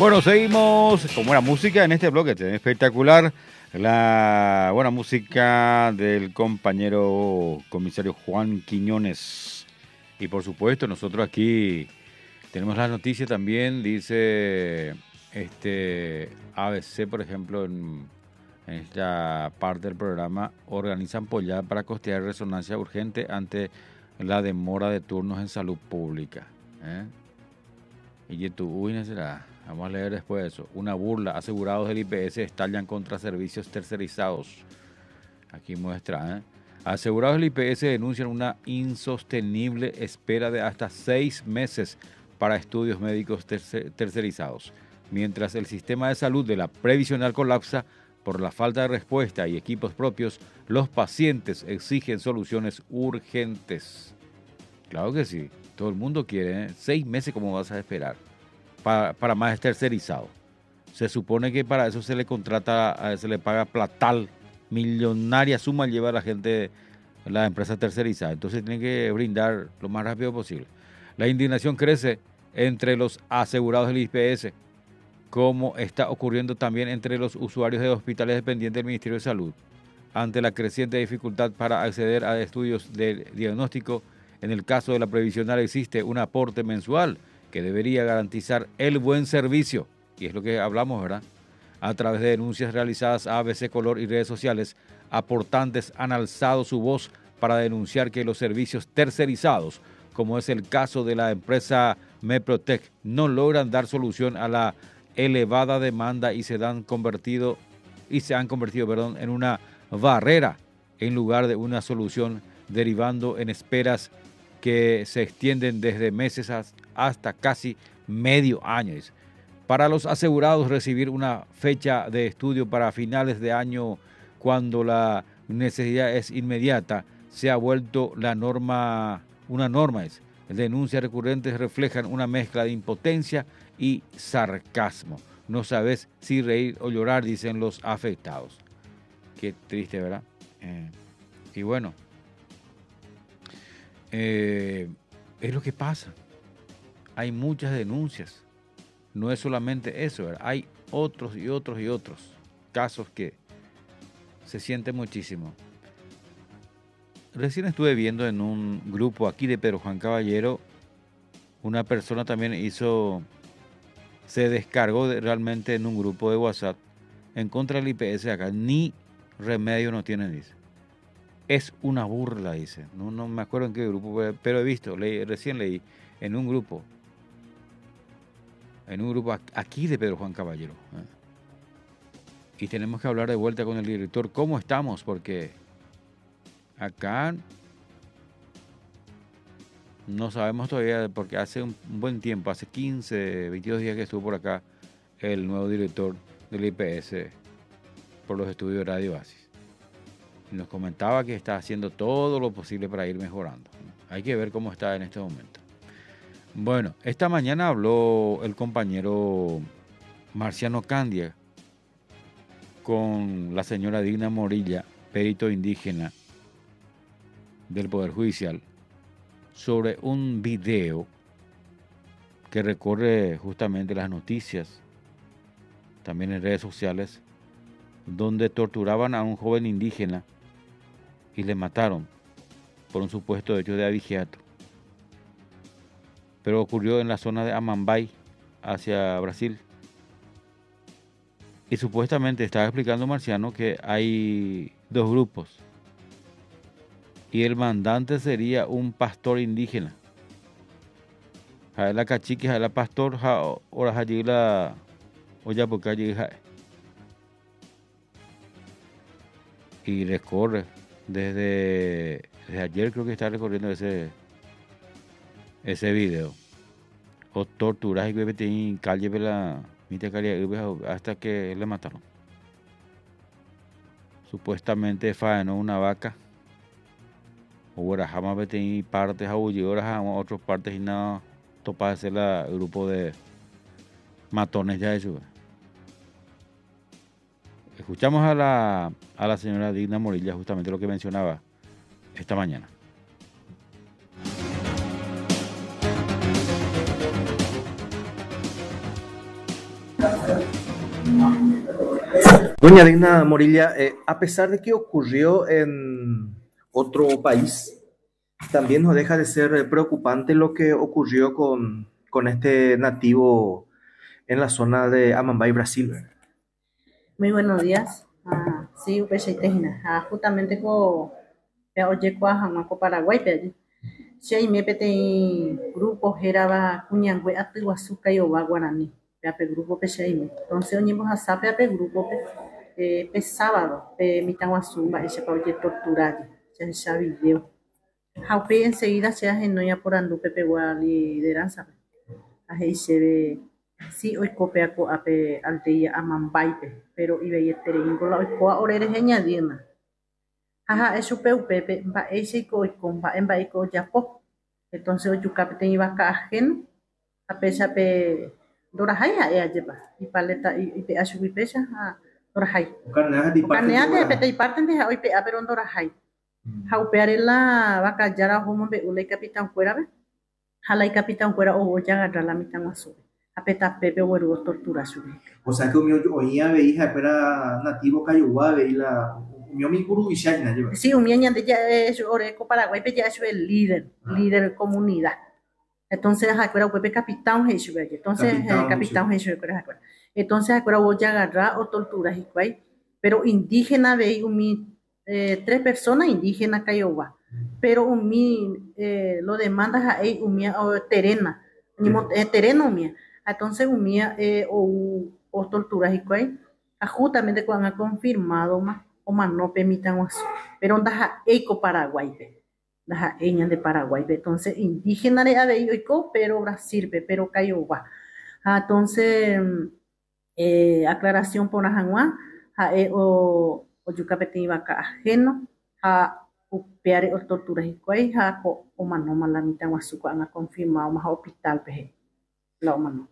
Bueno, seguimos con buena música en este bloque, espectacular. La buena música del compañero comisario Juan Quiñones. Y por supuesto, nosotros aquí tenemos las noticias también, dice ABC, por ejemplo, en esta parte del programa, organizan pollada para costear resonancia urgente ante la demora de turnos en salud pública. Y tu uy, será. Vamos a leer después de eso. Una burla. Asegurados del IPS estallan contra servicios tercerizados. Aquí muestra. Asegurados del IPS denuncian una insostenible espera de hasta 6 meses para estudios médicos tercerizados. Mientras el sistema de salud de la previsional colapsa por la falta de respuesta y equipos propios, los pacientes exigen soluciones urgentes. Claro que sí. Todo el mundo quiere. 6 meses, ¿cómo vas a esperar? Para más tercerizado. Se supone que para eso se le contrata, se le paga platal, millonaria suma lleva a la gente, la empresa tercerizada. Entonces tiene que brindar lo más rápido posible. La indignación crece entre los asegurados del IPS, como está ocurriendo también entre los usuarios de hospitales dependientes del Ministerio de Salud, ante la creciente dificultad para acceder a estudios de diagnóstico. En el caso de la previsional existe un aporte mensual que debería garantizar el buen servicio, y es lo que hablamos, ¿verdad? A través de denuncias realizadas a ABC Color y redes sociales, aportantes han alzado su voz para denunciar que los servicios tercerizados, como es el caso de la empresa Meprotec, no logran dar solución a la elevada demanda y se han convertido en una barrera en lugar de una solución, derivando en esperas que se extienden desde meses hasta casi medio año. Para los asegurados, recibir una fecha de estudio para finales de año cuando la necesidad es inmediata se ha vuelto una norma. Denuncias recurrentes reflejan una mezcla de impotencia y sarcasmo. No sabes si reír o llorar, dicen los afectados. Qué triste, ¿verdad? Y bueno, es lo que pasa. Hay muchas denuncias. No es solamente eso, ¿verdad? Hay otros y otros y otros casos que se sienten muchísimo. Recién estuve viendo en un grupo aquí de Pedro Juan Caballero, una persona también se descargó realmente en un grupo de WhatsApp en contra del IPS acá. Ni remedio no tienen, dice. Es una burla, dice. No me acuerdo en qué grupo, pero he visto, recién leí en un grupo aquí de Pedro Juan Caballero. Y tenemos que hablar de vuelta con el director. ¿Cómo estamos? Porque acá no sabemos todavía, porque hace un buen tiempo, hace 15, 22 días que estuvo por acá el nuevo director del IPS por los estudios de Radio Oasis. Y nos comentaba que está haciendo todo lo posible para ir mejorando. Hay que ver cómo está en este momento. Bueno, esta mañana habló el compañero Marciano Candia con la señora Digna Morilla, perito indígena del Poder Judicial, sobre un video que recorre justamente las noticias, también en redes sociales, donde torturaban a un joven indígena y le mataron por un supuesto hecho de abigeato. Pero ocurrió en la zona de Amambay, hacia Brasil. Y supuestamente estaba explicando Marciano que hay 2 grupos. Y el mandante sería un pastor indígena. La cachique, la pastor, ahora allí la olla porque allí. Y recorre desde ayer, creo que está recorriendo ese video. O torturas y que en calle hasta que le mataron. Supuestamente faenó una vaca. O era jamás y partes aullidoras a otras partes y nada topa hacer el grupo de matones ya eso. Escuchamos a la señora Digna Morilla justamente lo que mencionaba esta mañana. Doña Digna Morilla, a pesar de que ocurrió en otro país, también no deja de ser preocupante lo que ocurrió con este nativo en la zona de Amambay, Brasil. Muy buenos días. Sí, Upechitejina. Justamente oye Hamaco Paraguay, pero si hay me pete grupo Geraba Cuñangüe Atuiguazú Cayoba Guaraní. Pepe grupo Pecheime. Entonces oñimos a sape pe grupo pe sábado, pe mitanguazumba, ese pa oye torturar, ya video. Jaupe enseguida se hace no ya por andu pepe gua lideranza. Ahí se ve sí hoy copia co ape alteia amambaipe, pero ibe yetere ingola hoy coa orere añadina. Ajá, eso peu pepe, va ese co y con va en va co ya po. Entonces hoy tu capitán iba a ajeno, a pesar pe dora haya ya lleva y paleta y pe asu pesa a dora hay. Canea de pete y parte de hoy pe a pero dora hay. Jaupeare la vaca yara homo be ule capitán fuera be. Hala y capitán fuera o ya agarra la mitad más sube. Apeta pepe o tortura sube. O sea que oía veía era nativo cayuba veía mi guru y shagna lleva. Sí, un miña de ya es oreco Paraguay, pe ya es el líder de comunidad. Entonces, acuerda pepe capitán Jesús, entonces capitán Jesús, entonces acuerda voy a agarrar o tortura y pero indígena veía un tres personas indígenas cayoba, pero un lo demandas a él un terena, terreno mía, entonces un o torturas y justamente cuando ha confirmado más o más no permitan eso, pero onda eco Paraguay las eñas de Paraguay, entonces indígena de Abeyoico, pero Brasil, pero Cayoba. Entonces, aclaración por Ajanua, o Yucapete iba ajeno, upeare o torturas y cuay, o manoma la mitad guasuco, han confirmado más hospital, la humano.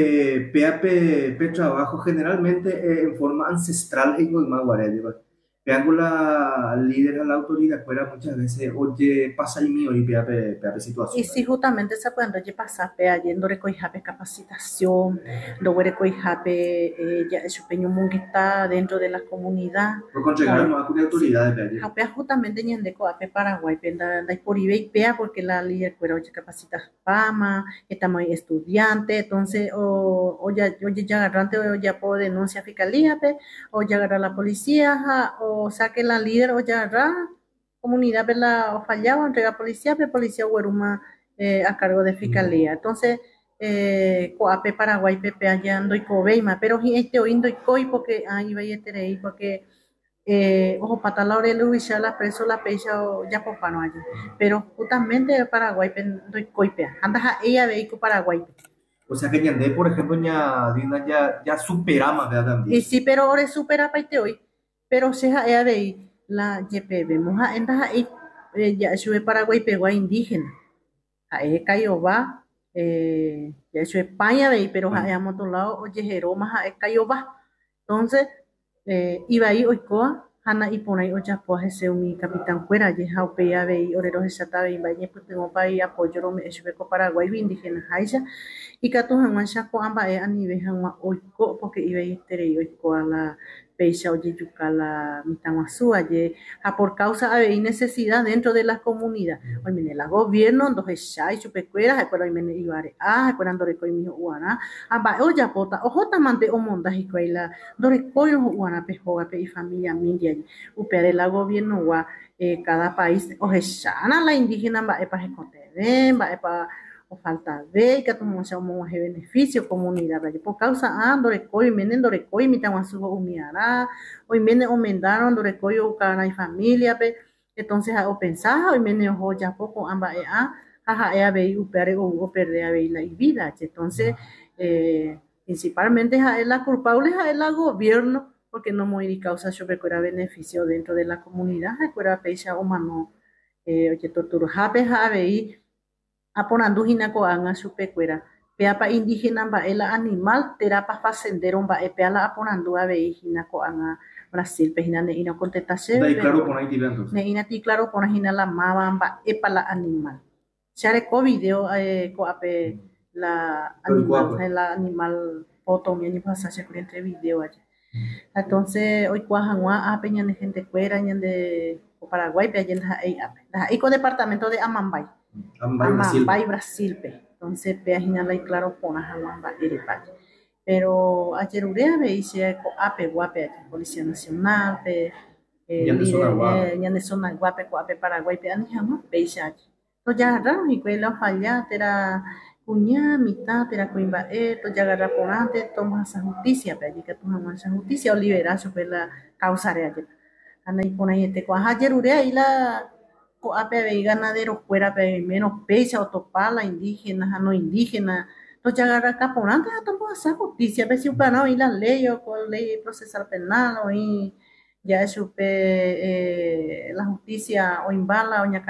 Pe trabajo generalmente en forma ancestral en Guaymaguaré. Vean la líder a la autoridad fuera muchas veces, oye, pasa y mío y pe situación. Y si justamente se pueden pasar pe yendo recoger capacitación, luego recoger ya su peño está dentro de la comunidad. Por contrario, no hay autoridades de allí. Japea justamente ñandeco ape Paraguay, penda da por ibei pea porque la líder fuera oye capacita fama, estamos estudiantes, entonces o ya oye ya agarrante o ya por denuncia fiscalía pe, o ya agarra la policía, o saque la líder o ya agarra comunidad ¿verdad? O fallaba, entrega policía Guaruma a cargo de fiscalía. Entonces, Coape Paraguay, Pepe allá ando y Cobeima, pero este oindo y coi porque ahí va y terei porque ojo patala orelo y la preso la pecha o ya por pano allí. Pero justamente Paraguay ando y coipea. Anda a ella veico Paraguay. O sea que Ñandé, por ejemplo, ya superamos, ¿verdad? Y sí, pero ahora supera paite hoy. Pero se ha ella de la YP, vemos a enda ahí ya sube Paraguay pegó a indígena. A Cayoba, ya eso España de ahí, pero a otro lado, oye, Jeroma, a Cayoba. Entonces, iba ahí, oikoa, Hanna y pone ocha pues ese mi capitán fuera, y jaupea de oreros esa y vaya pues tengo para ir apoyo me esbeco Paraguay indígena haya y que todos han chaco amba a nivel han oiko porque iba a estar oiko a la pecha oye yucala mitamasu aye a por causa de necesidad dentro de la comunidad hoy viene el gobierno entonces ya y su pecuera recuerdo y me ibare recuerdo que mi uana amba oya pota ojo tamante o monda y la dore coyo uana pejoa pe y familia mindia upeare el gobierno wa cada país ojeshana la indígena va para esconder va para o falta de que tomamos un beneficio comunidad por causa dore coyo menen dore coyo mi tan su umiara hoy menen omendaron dore coyo cara y familia pe entonces o pensaba hoy menen ojo ya poco amba jaja ve upeare o perder la vida entonces principalmente es la culpable es el gobierno porque no muy causa sobre cuera beneficio dentro de la comunidad, cuera pecha o mano, oye tortura, jape y aponando hinaco anga su pecuera, peapa indígena va el animal, terapa facendero va peala aponando a ve hinaco anga Brasil, pejina ne ina contestase, claro pon ahí entonces. Ne ina ti claro pon hina la mava va epala animal. Share co video coape la animal foto ñani pasaje por entre video allá. Entonces, hoy cuajangua ape ñande gente cuera ñande Paraguay pe allá ahí con departamento de Amambay. Amambay, Brasil pe. Entonces, pe ajinala y claro pona Amambay Iripay. Pero ayer urea veía ape guape allá, Policía Nacional pe ñande zona guape coape Paraguay pe anijama veía allá. Entonces ya agarraron y que la falla era cuña mitad era coimba esto ya agarra por antes toma esa justicia pero allí que toma esa justicia o liberar sobre la causa de ayer anda y pone este cuaja ayer urea y la coape ganaderos fuera menos pecha o topala indígenas no indígenas entonces ya agarra acá por antes ya toma esa justicia a ver si upan y la ley o con ley procesal penal o y ya supe la justicia o imbala o